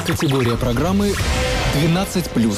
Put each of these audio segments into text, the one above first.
Категория программы 12+.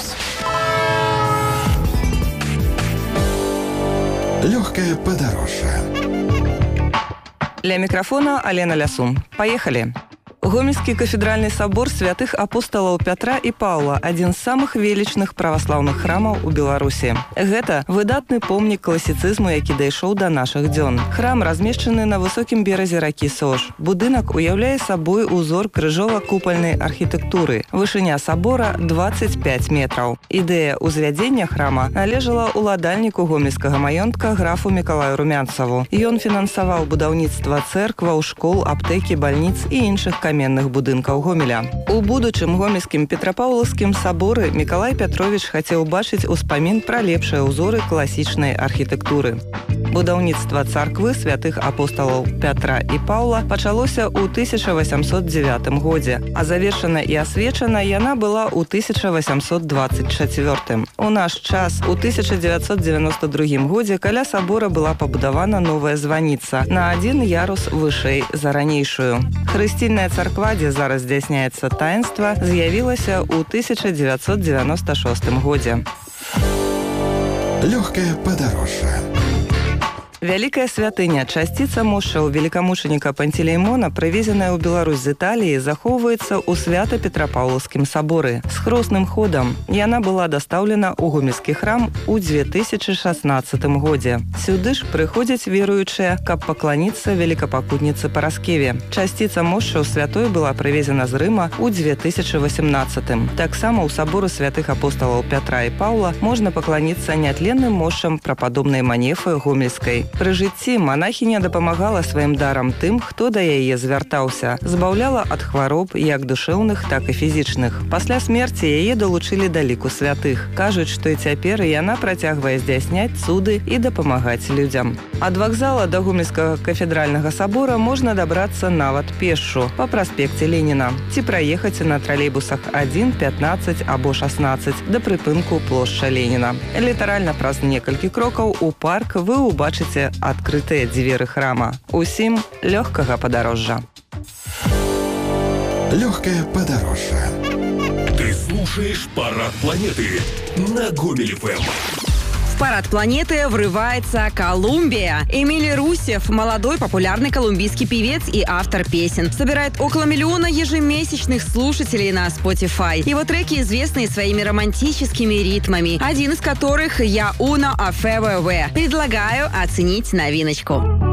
Легкое подороже. Для микрофона Алена Лясун. Поехали! Гомельский кафедральный собор святых апостолаў Пятра і Паўла – адзін з самых велічных праваслаўных храмаў у Беларусі. Гэта выдатны помнік класіцызму, які дайшоў да нашых дзён. Храм размешчаны на высокім беразе ракі Сож. Будынак уяўляе сабой узор крыжова-купальнай архітэктуры. Вышыня сабора – 25 метраў. Ідэя ўзвядзення храма належала уладальніку гомельскага маёнтка графу Мікалаю Румянцаву. Ён фінансаваў будаўніцтва цэркваў, школ, аптэкі, бальніц і іншых каменных будынкаў Гомеля. У будучым гомельскім Петрапаўлаўскім саборы Мікалай Пятровіч хацеў бачыць успамін пра лепшыя ўзоры класічнай архітэктуры. Будаўніцтва царквы святых апосталаў Пятра і Паўла пачалося ў 1809 годзе, а завершана і асвечана яна была ў 1824. У наш час, у 1992 годзе каля сабора была пабудавана новая званіца на адзін ярус вышэй за ранейшую. Хрысцільная царква, дзе зараз здзяйсняецца таінства, з'явілася ў 1996 годзе. Легкое подороже. Вялікая святыня, часціца мошчаў велікамучаніка Пантелеймона, прывезеная ў Беларусь з Італіі, захоўваецца ў Свята-Петрапаўлаўскім саборы. З хросным ходам яна была дастаўлена ў гомельскі храм у 2016 годзе. Сюды ж прыходзяць веруючыя, каб пакланіцца велікапакутніцы Параскеве. Часціца мошчаў святой была прывезена з Рыма ў 2018. Таксама ў сабору святых апосталаў Пятра і Паўла можна пакланіцца нятленным мошчам прападобнай Манефы Гомельскай. Пры жыцці манахіня дапамагала сваім дарам тым, хто да яе звяртаўся, збаўляла ад хвароб як душэўных, так і фізічных. Пасля смерці яе далучылі да ліку святых. Кажуць, што і цяпер яна працягвае здзяйсняць цуды і дапамагаць людзям. Ад вакзала да гомельскага кафедральнага сабора можна дабрацца нават пешшу па праспекце Леніна ці праехаць на тралейбусах 1, 15 або 16 да прыпынку плошча Леніна. Літаральна праз некалькі крокаў у парк вы ўбачыце адкрытыя дзверы храма. Усім лёгкага падарожжа. Легкое подороже. Ты слушаешь «Парад планеты» на Гомель ФМ. В парад планеты врывается Колумбия. Эмили Русев, молодой популярный колумбийский певец и автор песен, собирает около 1 миллиона ежемесячных слушателей на Spotify. Его треки известны своими романтическими ритмами, один из которых «Я Уно Афеве». Предлагаю оценить новиночку.